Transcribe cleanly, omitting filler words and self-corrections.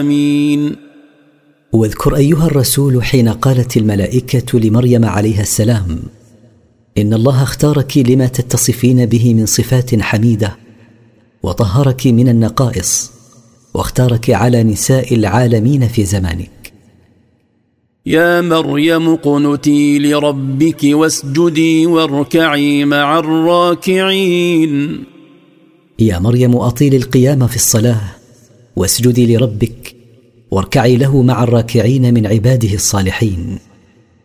آمين. واذكر أيها الرسول حين قالت الملائكة لمريم عليها السلام: إن الله اختارك لما تتصفين به من صفات حميدة، وطهرك من النقائص، واختارك على نساء العالمين في زمانك. يا مريم اقنتي لربك واسجدي واركعي مع الراكعين. يا مريم أطيلي القيام في الصلاة، واسجدي لربك، واركعي له مع الراكعين من عباده الصالحين.